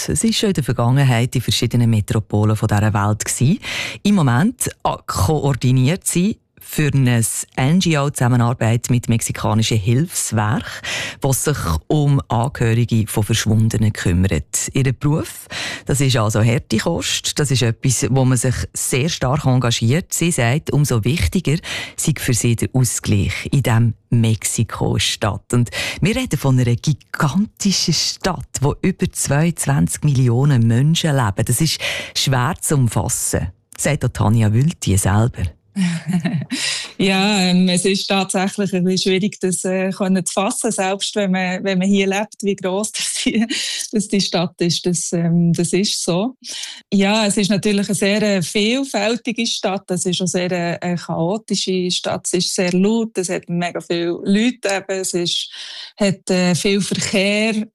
Es war schon in der Vergangenheit in verschiedenen Metropolen dieser Welt gewesen. Im Moment koordiniert sie für eine NGO-Zusammenarbeit mit mexikanischen Hilfswerken, was sich um Angehörige von Verschwundenen kümmert. Ihr Beruf, das ist also harte Kost. Das ist etwas, wo man sich sehr stark engagiert. Sie sagt, umso wichtiger sei für sie der Ausgleich in diesem Mexiko-Stadt. Und wir reden von einer gigantischen Stadt, wo über 22 Millionen Menschen leben. Das ist schwer zu umfassen, sagt auch Tanja Wülti selber. Ja, es ist tatsächlich ein bisschen schwierig, das zu fassen, selbst wenn man hier lebt, wie gross dass die Stadt ist. Das ist so. Ja, es ist natürlich eine sehr vielfältige Stadt. Es ist auch sehr eine chaotische Stadt. Es ist sehr laut. Es hat mega viele Leute. Es hat viel Verkehr.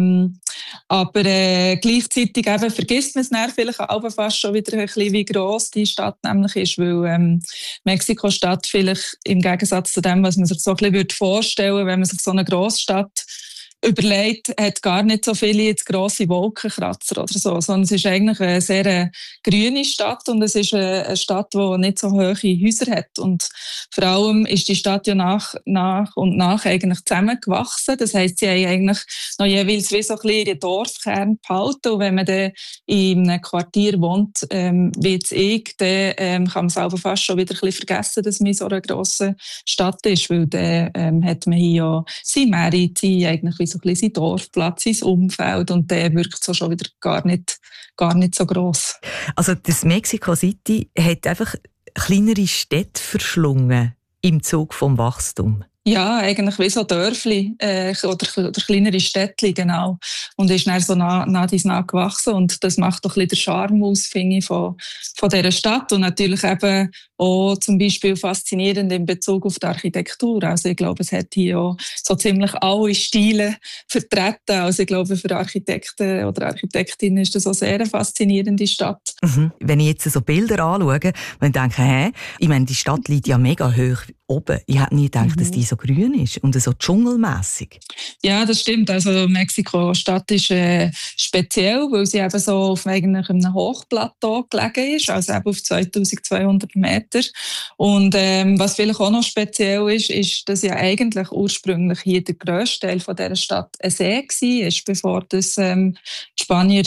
Aber gleichzeitig vergisst man es dann vielleicht auch fast schon wieder ein bisschen, wie gross die Stadt nämlich ist, weil Mexiko-Stadt vielleicht im Gegensatz zu dem, was man sich so ein bisschen vorstellen würde, wenn man sich so eine Grossstadt überlegt, hat gar nicht so viele jetzt grosse Wolkenkratzer oder so, sondern es ist eigentlich eine sehr grüne Stadt und es ist eine Stadt, die nicht so hohe Häuser hat. Und vor allem ist die Stadt ja nach und nach eigentlich zusammengewachsen. Das heisst, sie haben eigentlich noch jeweils wie so ein bisschen ihren Dorfkern behalten. Und wenn man dann in einem Quartier wohnt, wie jetzt ich, dann kann man selber fast schon wieder ein bisschen vergessen, dass man in so einer grossen Stadt ist, weil dann hat man hier ja seine Merit, eigentlich wie so ein bisschen sein Dorfplatz, sein Umfeld und der wirkt so schon wieder gar nicht so gross. Also das Mexico City hat einfach kleinere Städte verschlungen im Zug vom Wachstum. Ja, eigentlich wie so Dörfli oder kleinere Städtchen, genau. Und ist dann so nah gewachsen. Und das macht doch ein bisschen den Charme aus, finde ich, von dieser Stadt. Und natürlich eben auch zum Beispiel faszinierend in Bezug auf die Architektur. Also ich glaube, es hat hier auch so ziemlich alle Stile vertreten. Also ich glaube, für Architekten oder Architektinnen ist das auch sehr eine faszinierende Stadt. Mhm. Wenn ich jetzt so Bilder anschaue, und denke, ich meine, die Stadt liegt ja mega hoch oben. Ich hätte nie gedacht, dass die so grün ist und so dschungelmässig. Ja, das stimmt. Also Mexiko-Stadt ist speziell, weil sie eben so auf eigentlich einem Hochplateau gelegen ist, also eben auf 2200 Meter. Und was vielleicht auch noch speziell ist, dass ja eigentlich ursprünglich hier der grösste Teil von dieser Stadt ein See war, bevor das, die Spanier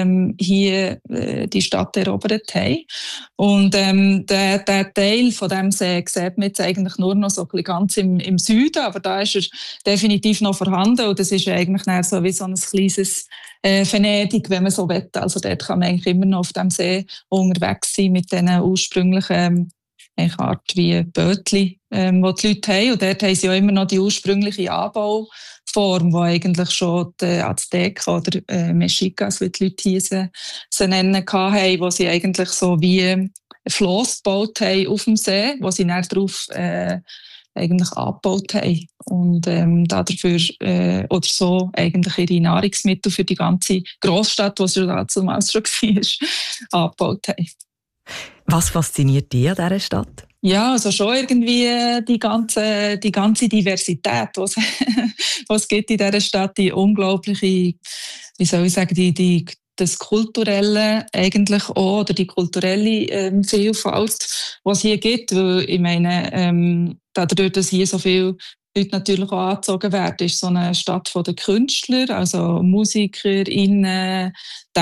hier die Stadt erobert haben. Und der Teil von diesem See sieht man jetzt eigentlich nur noch so ganz im Süden, aber da ist er definitiv noch vorhanden und das ist eigentlich so wie so ein kleines Venedig, wenn man so will. Also dort kann man eigentlich immer noch auf dem See unterwegs sein mit diesen ursprünglichen Art wie Bötli, die die Leute haben. Und dort haben sie ja immer noch die ursprüngliche Anbauform, die eigentlich schon die Azteken oder Mexicas, wie die Leute hier sie nennen, hatten, wo sie eigentlich so wie ein Floss gebaut haben auf dem See, wo sie dann darauf eigentlich abgebaut haben und dafür oder so eigentlich ihre Nahrungsmittel für die ganze Grossstadt, die sie damals schon war, abgebaut haben. Was fasziniert dich an dieser Stadt? Ja, also schon irgendwie die ganze Diversität, was es gibt in dieser Stadt, die unglaubliche, wie soll ich sagen, das Kulturelle eigentlich auch, oder die kulturelle Vielfalt, was es hier gibt, weil ich meine, dadurch, dass hier so viele Leute natürlich auch angezogen werden, ist so eine Stadt von den Künstlern, also MusikerInnen,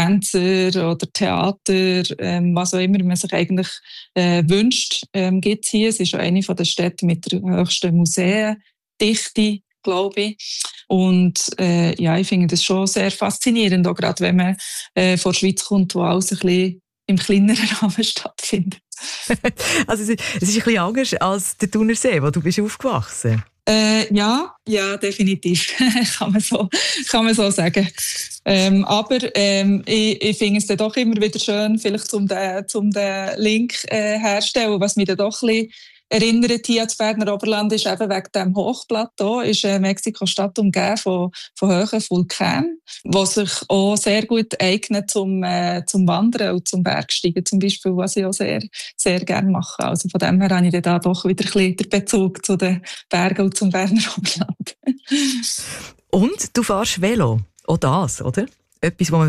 Tänzer oder Theater, was auch immer man sich eigentlich wünscht, gibt es hier. Es ist auch eine der Städte mit der höchsten Museendichte, glaube ich. Und ja, ich finde das schon sehr faszinierend, auch gerade wenn man von der Schweiz kommt, wo alles ein bisschen im kleineren Rahmen stattfindet. Also es ist ein bisschen anders als der Thunersee, wo du bist aufgewachsen. Ja, definitiv. kann man so sagen. Aber ich finde es dann doch immer wieder schön, vielleicht zum den Link herstellen, was mich dann doch ein bisschen erinnert hier ans Berner Oberland, ist eben wegen diesem Hochplateau, ist Mexiko-Stadt umgeben von hohen Vulkanen, die sich auch sehr gut eignen zum Wandern und zum Bergsteigen zum Beispiel, was ich auch sehr, sehr gerne mache. Also von dem her habe ich dann da doch wieder ein bisschen den Bezug zu den Bergen und zum Berner Oberland. Und du fährst Velo, auch das, oder? Etwas, was man